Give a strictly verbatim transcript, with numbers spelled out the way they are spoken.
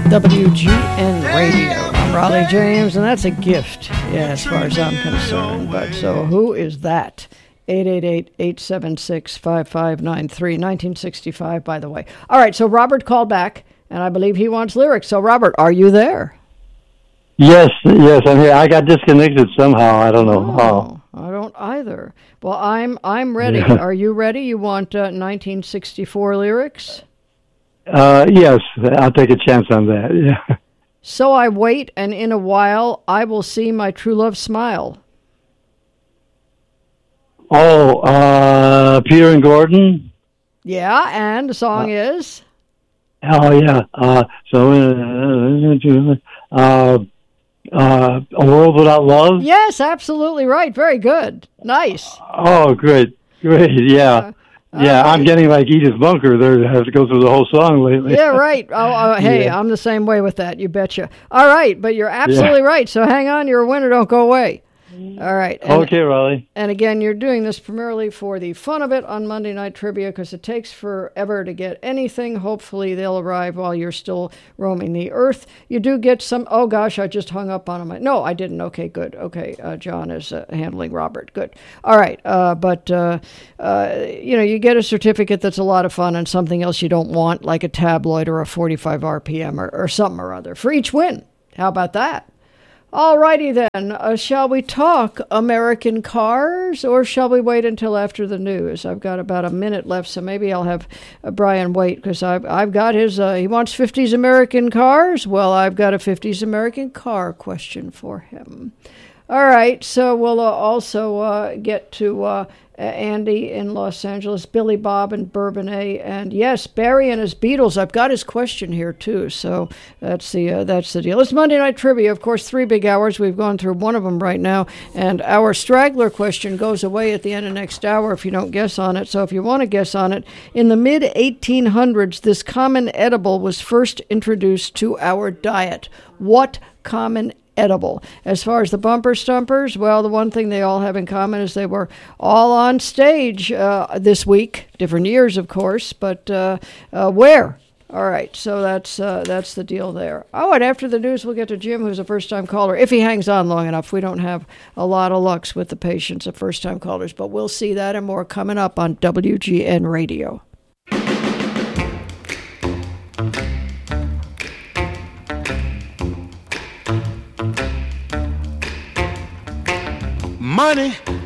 W G N Radio. I'm Raleigh James, and that's a gift, yeah, as far as I'm concerned. But so who is that? eight eight eight, eight seven six, five five nine three, nineteen sixty-five, by the way. All right, so Robert called back, and I believe he wants lyrics. So, Robert, are you there? Yes, yes, I'm here. I got disconnected somehow. I don't know oh, how. I don't either. Well, I'm I'm ready. Yeah. Are you ready? You want uh, nineteen sixty-four lyrics? Uh, yes, I'll take a chance on that. Yeah. So I wait, and in a while I will see my true love smile. Oh, uh, Peter and Gordon. Yeah, and the song uh, is? Oh, yeah. Uh, so, uh, uh, uh, A World Without Love? Yes, absolutely right. Very good. Nice. Oh, great. Great, yeah. Uh, yeah, right. I'm getting like Edith Bunker there. I have to go through the whole song lately. Yeah, right. Oh, oh hey, yeah. I'm the same way with that. You betcha. All right, but you're absolutely yeah. right. So hang on. You're a winner. Don't go away. All right. And, okay, Raleigh. And again, you're doing this primarily for the fun of it on Monday Night Trivia because it takes forever to get anything. Hopefully, they'll arrive while you're still roaming the earth. You do get some. Oh, gosh, I just hung up on him. No, I didn't. Okay, good. Okay, uh, John is uh, handling Robert. Good. All right. Uh, but, uh, uh, you know, you get a certificate that's a lot of fun and something else you don't want, like a tabloid or a forty-five R P M or, or something or other for each win. How about that? All righty then. Uh, shall we talk American cars, or shall we wait until after the news? I've got about a minute left, so maybe I'll have uh, Brian wait because I've I've got his. Uh, he wants fifties American cars. Well, I've got a fifties American car question for him. All right, so we'll uh, also uh, get to uh, Andy in Los Angeles, Billy Bob in Bourbonnais, and yes, Barry and his Beatles. I've got his question here too, so that's the uh, that's the deal. It's Monday Night Trivia, of course, three big hours. We've gone through one of them right now, and our straggler question goes away at the end of next hour if you don't guess on it. So if you want to guess on it, in the mid eighteen hundreds, this common edible was first introduced to our diet. What common edible? As far as the bumper stumpers, well, the one thing they all have in common is they were all on stage uh, this week. Different years, of course, but uh, uh, where? All right, so that's uh, that's the deal there. Oh, and after the news, we'll get to Jim, who's a first-time caller. If he hangs on long enough, we don't have a lot of lucks with the patience of first-time callers, but we'll see that and more coming up on W G N Radio. Money